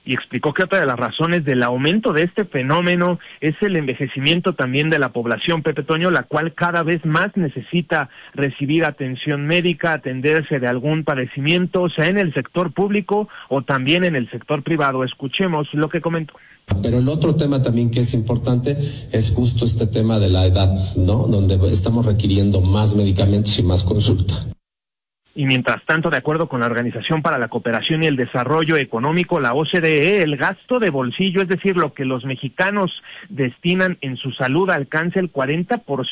y explicó que otra de las razones del aumento de este fenómeno es el envejecimiento también de la población, Pepe Toño, la cual cada vez más necesita recibir atención médica, atenderse de algún padecimiento, sea en el sector público o también en el sector privado. Escuchemos lo que comentó. Pero el otro tema también que es importante es justo este tema de la edad, ¿no? Donde estamos requiriendo más medicamentos y más consulta. Y mientras tanto, de acuerdo con la Organización para la Cooperación y el Desarrollo Económico, la OCDE, el gasto de bolsillo, es decir, lo que los mexicanos destinan en su salud, alcanza el 40%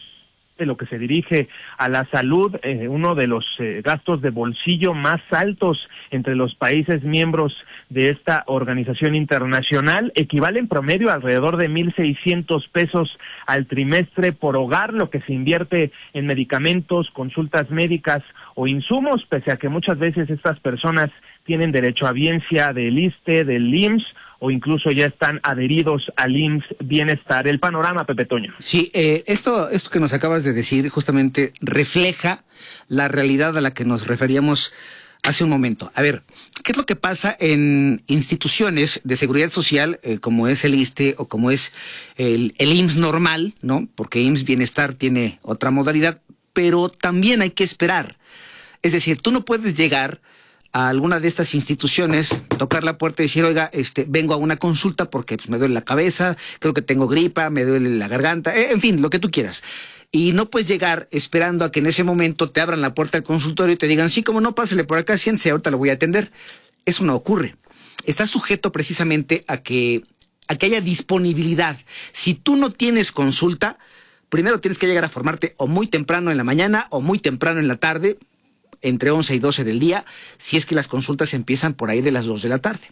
de lo que se dirige a la salud, uno de los gastos de bolsillo más altos entre los países miembros de esta organización internacional, equivale en promedio a alrededor de 1,600 pesos al trimestre por hogar, lo que se invierte en medicamentos, consultas médicas o insumos, pese a que muchas veces estas personas tienen derecho a bienestar del ISSSTE, del IMSS, o incluso ya están adheridos al IMSS Bienestar. El panorama, Pepe Toño. Sí, esto que nos acabas de decir justamente refleja la realidad a la que nos referíamos hace un momento. A ver, ¿qué es lo que pasa en instituciones de seguridad social, como es el ISSSTE o como es el IMSS normal, ¿no? Porque IMSS Bienestar tiene otra modalidad, pero también hay que esperar. Es decir, tú no puedes llegar a alguna de estas instituciones, tocar la puerta y decir, oiga, vengo a una consulta porque pues, me duele la cabeza, creo que tengo gripa, me duele la garganta, en fin, lo que tú quieras. Y no puedes llegar esperando a que en ese momento te abran la puerta del consultorio y te digan, sí, como no, pásele por acá, siéntese, ahorita lo voy a atender. Eso no ocurre. Está sujeto precisamente a que haya disponibilidad. Si tú no tienes consulta, primero tienes que llegar a formarte o muy temprano en la mañana o muy temprano en la tarde, entre 11 y 12 del día, si es que las consultas empiezan por ahí de las 2 de la tarde.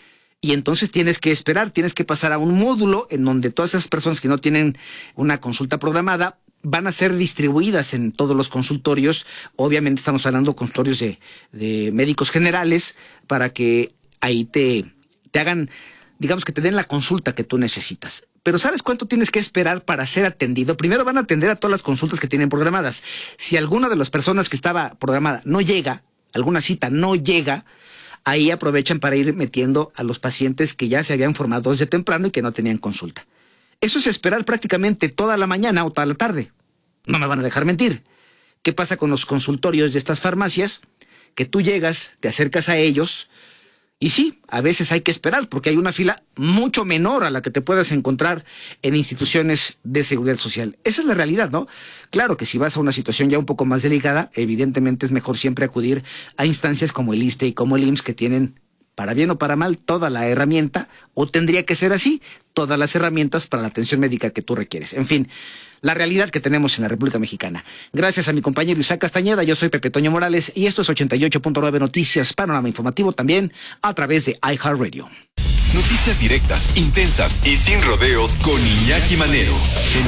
Y entonces tienes que esperar, tienes que pasar a un módulo en donde todas esas personas que no tienen una consulta programada van a ser distribuidas en todos los consultorios. Obviamente estamos hablando de consultorios de médicos generales para que ahí te hagan, digamos que te den la consulta que tú necesitas. Pero ¿sabes cuánto tienes que esperar para ser atendido? Primero van a atender a todas las consultas que tienen programadas. Si alguna de las personas que estaba programada no llega, alguna cita no llega, ahí aprovechan para ir metiendo a los pacientes que ya se habían formado desde temprano y que no tenían consulta. Eso es esperar prácticamente toda la mañana o toda la tarde. No me van a dejar mentir. ¿Qué pasa con los consultorios de estas farmacias? Que tú llegas, te acercas a ellos. Y sí, a veces hay que esperar porque hay una fila mucho menor a la que te puedas encontrar en instituciones de seguridad social. Esa es la realidad, ¿no? Claro que si vas a una situación ya un poco más delicada, evidentemente es mejor siempre acudir a instancias como el ISSSTE y como el IMSS, que tienen, para bien o para mal, toda la herramienta, o tendría que ser así, todas las herramientas para la atención médica que tú requieres. En fin, la realidad que tenemos en la República Mexicana. Gracias a mi compañero Isaac Castañeda, yo soy Pepe Toño Morales y esto es 88.9 Noticias, panorama informativo también a través de iHeartRadio. Noticias directas, intensas y sin rodeos con Iñaki Manero. En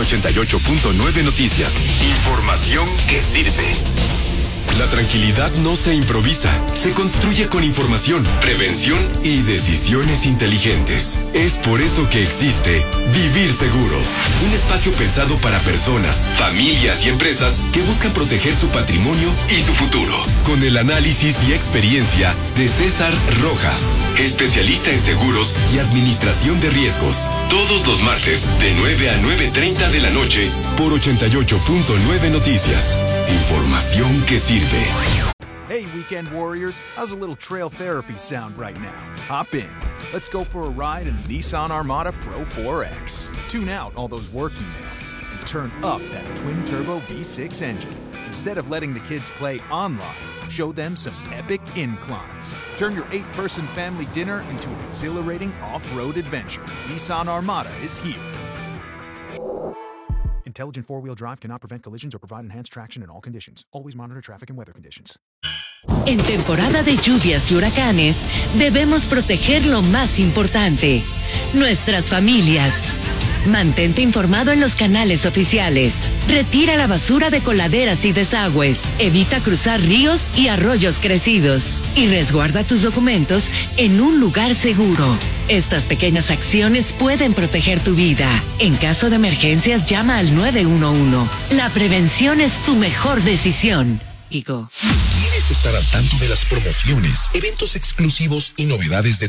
88.9 Noticias. Información que sirve. La tranquilidad no se improvisa, se construye con información, prevención y decisiones inteligentes. Es por eso que existe Vivir Seguros, un espacio pensado para personas, familias y empresas que buscan proteger su patrimonio y su futuro. Con el análisis y experiencia de César Rojas, especialista en seguros y administración de riesgos. Todos los martes de 9 a 9:30 de la noche por 88.9 Noticias. Información que sirve. Hey, weekend warriors, how's a little trail therapy sound right now? Hop in. Let's go for a ride in the Nissan Armada Pro 4X. Tune out all those work emails and turn up that twin-turbo V6 engine. Instead of letting the kids play online, show them some epic inclines. Turn your 8-person family dinner into an exhilarating off-road adventure. Nissan Armada is here. Intelligent four-wheel drive cannot prevent collisions or provide enhanced traction in all conditions. Always monitor traffic and weather conditions. En temporada de lluvias y huracanes, debemos proteger lo más importante, nuestras familias. Mantente informado en los canales oficiales. Retira la basura de coladeras y desagües. Evita cruzar ríos y arroyos crecidos. Y resguarda tus documentos en un lugar seguro. Estas pequeñas acciones pueden proteger tu vida. En caso de emergencias, llama al 911. La prevención es tu mejor decisión. ¿Quieres estar al tanto de las promociones, eventos exclusivos y novedades de